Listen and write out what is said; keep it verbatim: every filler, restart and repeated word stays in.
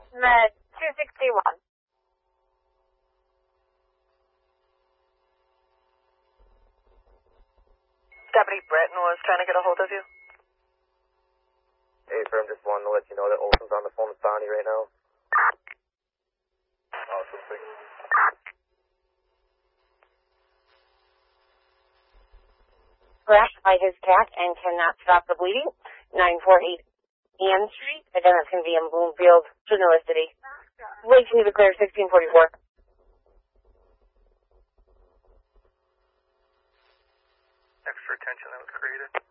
Med two sixty-one. Deputy Bretton was trying to get a hold of you. Hey, firm, just wanted to let you know that Olson's on the phone with Bonnie right now. Awesome, thanks. Crashed by his cat and cannot stop the bleeding. nine forty-eight Ann Street. Again, that's going to be in Bloomfield, Genoa City. Lake Geneva Clear, sixteen forty-four. Extra attention that was created.